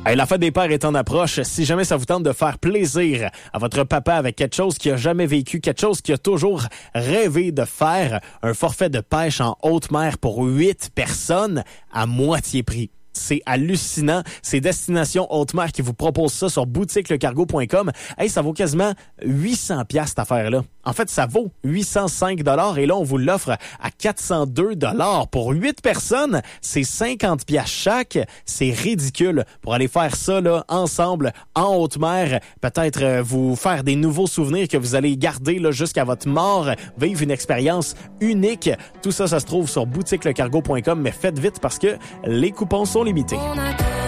Hey, la fête des pères est en approche. Si jamais ça vous tente de faire plaisir à votre papa avec quelque chose qu'il a jamais vécu, quelque chose qu'il a toujours rêvé de faire, un forfait de pêche en haute mer pour 8 personnes à moitié prix. C'est hallucinant. C'est Destination Haute-Mer qui vous propose ça sur boutiquelecargo.com. Hey, ça vaut quasiment 800 $ cette affaire-là. En fait, ça vaut 805 $ et là, on vous l'offre à 402 $ pour 8 personnes. C'est 50 $ chaque. C'est ridicule pour aller faire ça là ensemble en haute mer. Peut-être vous faire des nouveaux souvenirs que vous allez garder là jusqu'à votre mort. Vivre une expérience unique. Tout ça, ça se trouve sur boutiquelecargo.com. Mais faites vite parce que les coupons sont limités.